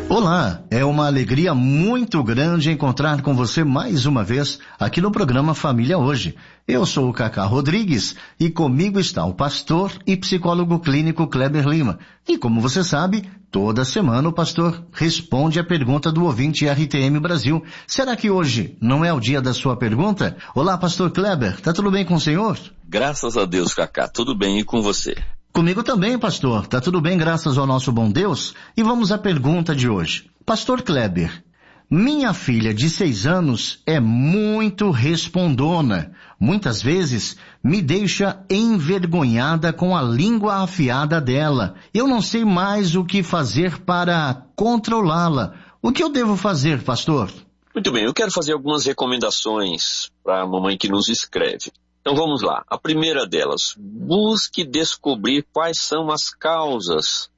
Olá, é uma alegria muito grande encontrar com você mais uma vez aqui no programa Família Hoje. Eu sou o Cacá Rodrigues e comigo está o pastor e psicólogo clínico Kleber Lima. E como você sabe, toda semana o pastor responde a pergunta do ouvinte RTM Brasil. Será que hoje não é o dia da sua pergunta? Olá, pastor Kleber, tá tudo bem com o senhor? Graças a Deus, Cacá, tudo bem e com você? Comigo também, pastor. Tá tudo bem, graças ao nosso bom Deus? E vamos à pergunta de hoje. Pastor Kleber, minha filha de 6 anos é muito respondona. Muitas vezes me deixa envergonhada com a língua afiada dela. Eu não sei mais o que fazer para controlá-la. O que eu devo fazer, pastor? Muito bem, eu quero fazer algumas recomendações para a mamãe que nos escreve. Então vamos lá. A primeira delas, busque descobrir quais são as causas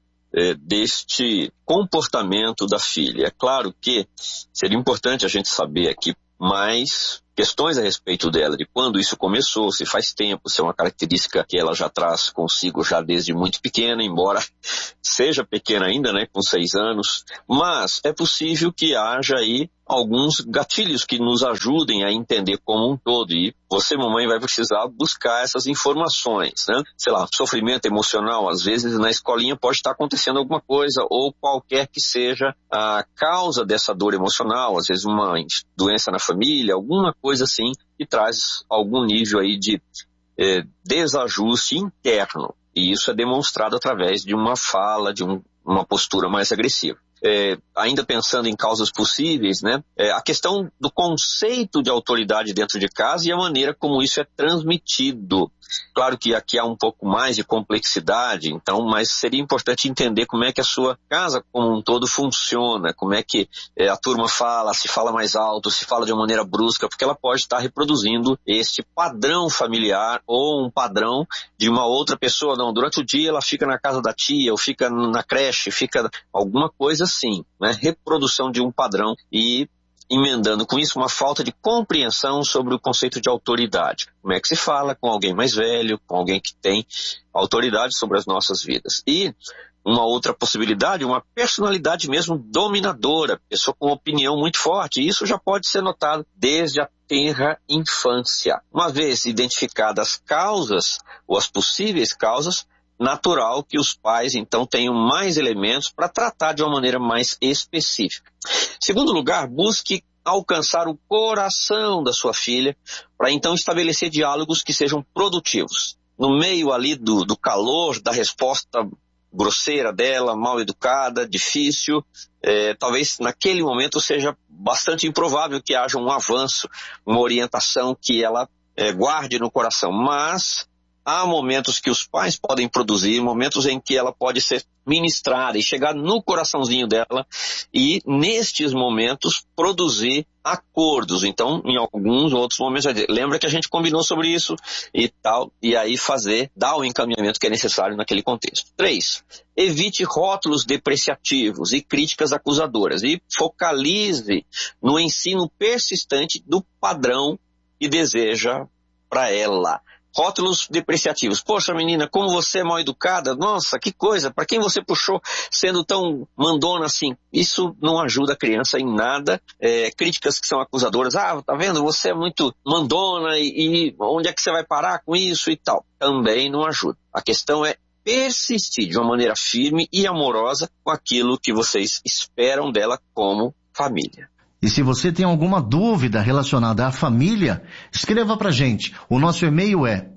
deste comportamento da filha. É claro que seria importante a gente saber aqui mais questões a respeito dela, de quando isso começou, se faz tempo, se é uma característica que ela já traz consigo já desde muito pequena, embora seja pequena ainda, né, com 6 anos, mas é possível que haja aí alguns gatilhos que nos ajudem a entender como um todo, e você, mamãe, vai precisar buscar essas informações, né? Sei lá, sofrimento emocional, às vezes na escolinha pode estar acontecendo alguma coisa, ou qualquer que seja a causa dessa dor emocional, às vezes uma doença na família, alguma coisa assim, que traz algum nível aí de desajuste interno, e isso é demonstrado através de uma fala, de uma postura mais agressiva. Ainda pensando em causas possíveis, né? A questão do conceito de autoridade dentro de casa e a maneira como isso é transmitido. Claro que aqui há um pouco mais de complexidade, então, mas seria importante entender como é que a sua casa como um todo funciona, como é que a turma fala, se fala mais alto, se fala de uma maneira brusca, porque ela pode estar reproduzindo este padrão familiar ou um padrão de uma outra pessoa. Não, durante o dia ela fica na casa da tia, ou fica na creche, fica alguma coisa assim, né? Reprodução de um padrão e emendando com isso uma falta de compreensão sobre o conceito de autoridade. Como é que se fala com alguém mais velho, com alguém que tem autoridade sobre as nossas vidas. E uma outra possibilidade, uma personalidade mesmo dominadora, pessoa com opinião muito forte. E isso já pode ser notado desde a tenra infância. Uma vez identificadas as causas, ou as possíveis causas, natural que os pais, então, tenham mais elementos para tratar de uma maneira mais específica. Segundo lugar, busque alcançar o coração da sua filha para, então, estabelecer diálogos que sejam produtivos. No meio ali do calor, da resposta grosseira dela, mal educada, difícil, talvez naquele momento seja bastante improvável que haja um avanço, uma orientação que ela guarde no coração, mas há momentos que os pais podem produzir, momentos em que ela pode ser ministrada e chegar no coraçãozinho dela e, nestes momentos, produzir acordos. Então, em alguns outros momentos, vai dizer, lembra que a gente combinou sobre isso e tal, e aí dar o encaminhamento que é necessário naquele contexto. 3. Evite rótulos depreciativos e críticas acusadoras e focalize no ensino persistente do padrão que deseja para ela. Rótulos depreciativos. Poxa, menina, como você é mal educada. Nossa, que coisa. Para quem você puxou sendo tão mandona assim? Isso não ajuda a criança em nada. Críticas que são acusadoras. Ah, tá vendo? Você é muito mandona e onde é que você vai parar com isso e tal? Também não ajuda. A questão é persistir de uma maneira firme e amorosa com aquilo que vocês esperam dela como família. E se você tem alguma dúvida relacionada à família, escreva pra gente. O nosso e-mail é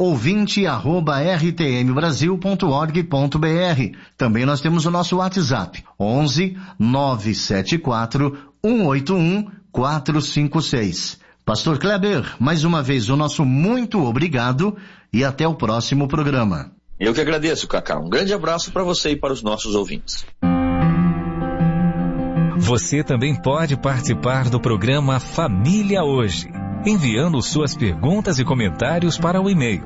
ouvinte@rtmbrasil.org.br. Também nós temos o nosso WhatsApp, 11 974 181 456. Pastor Kleber, mais uma vez o nosso muito obrigado e até o próximo programa. Eu que agradeço, Cacá. Um grande abraço para você e para os nossos ouvintes. Você também pode participar do programa Família Hoje, enviando suas perguntas e comentários para o e-mail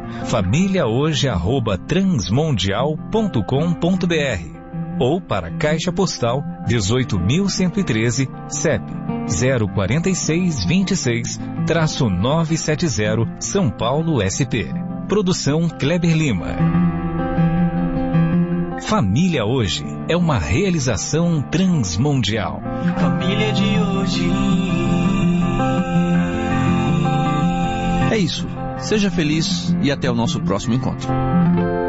famíliahoje@transmundial.com.br ou para a Caixa Postal 18.113, CEP 04626-970, São Paulo, SP. Produção Kleber Lima. Família Hoje é uma realização transmundial. Família de hoje. É isso. Seja feliz e até o nosso próximo encontro.